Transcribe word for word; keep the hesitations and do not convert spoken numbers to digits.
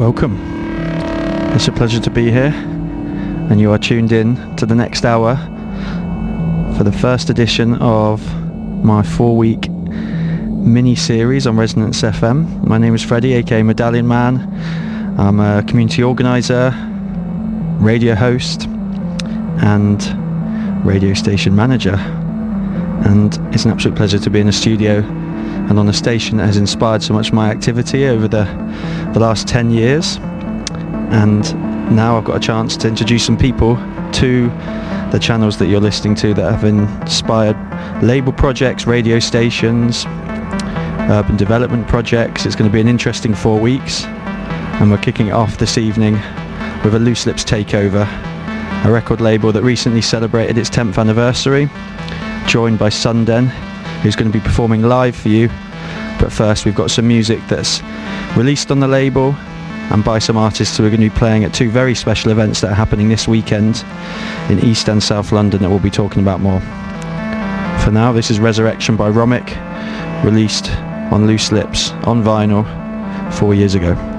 Welcome. It's a pleasure to be here, and you are tuned in to the next hour for the first edition of my four-week mini-series on Resonance F M. My name is Freddie, aka Medallion Man. I'm a community organiser, radio host, and radio station manager. And it's an absolute pleasure to be in a studio and on a station that has inspired so much of my activity over the, the last ten years. And now I've got a chance to introduce some people to the channels that you're listening to that have inspired label projects, radio stations, urban development projects. It's going to be an interesting four weeks, and we're kicking it off this evening with a Loose Lips takeover, a record label that recently celebrated its tenth anniversary, joined by Sunden, who's going to be performing live for you. But first, we've got some music that's released on the label and by some artists who are going to be playing at two very special events that are happening this weekend in East and South London that we'll be talking about more. For now, this is Resurrection by Romic, released on Loose Lips on vinyl four years ago.